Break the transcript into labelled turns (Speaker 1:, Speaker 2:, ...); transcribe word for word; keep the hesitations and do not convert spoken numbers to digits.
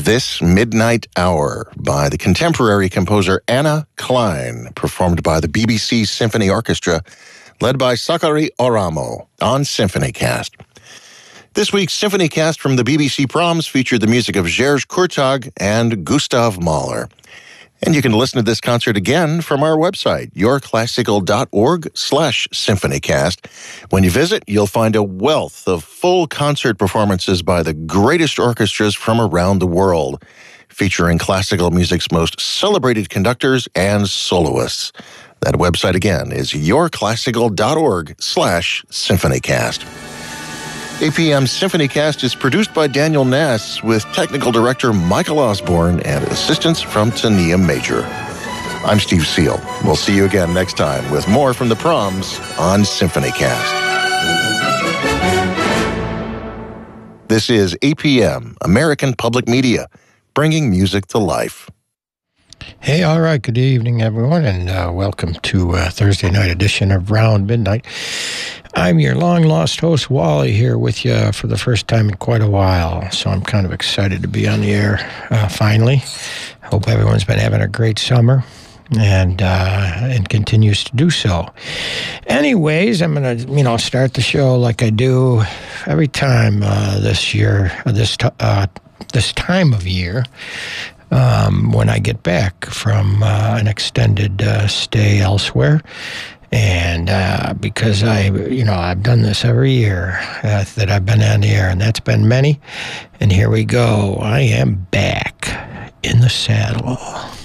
Speaker 1: This Midnight Hour by the contemporary composer Anna Klein, performed by the B B C Symphony Orchestra, led by Sakari Oramo on SymphonyCast. This week's SymphonyCast from the B B C Proms featured the music of Gers Kurtag and Gustav Mahler. And you can listen to this concert again from our website, yourclassical.org slash symphonycast. When you visit, you'll find a wealth of full concert performances by the greatest orchestras from around the world, featuring classical music's most celebrated conductors and soloists. That website again is yourclassical.org slash symphonycast. A P M SymphonyCast is produced by Daniel Nass with technical director Michael Osborne and assistance from Tania Major. I'm Steve Seal. We'll see you again next time with more from the Proms on SymphonyCast. This is A P M, American Public Media, bringing music to life.
Speaker 2: Hey, all right. Good evening, everyone, and uh, welcome to uh, Thursday night edition of Round Midnight. I'm your long-lost host, Wally, here with you for the first time in quite a while, so I'm kind of excited to be on the air uh, finally. Hope everyone's been having a great summer and uh, and continues to do so. Anyways, I'm going to, you know, start the show like I do every time uh, this year, uh, this t- uh, this time of year. Um, when I get back from uh, an extended uh, stay elsewhere. And uh, because I, you know, I've done this every year uh, that I've been on the air, and that's been many. And here we go. I am back in the saddle.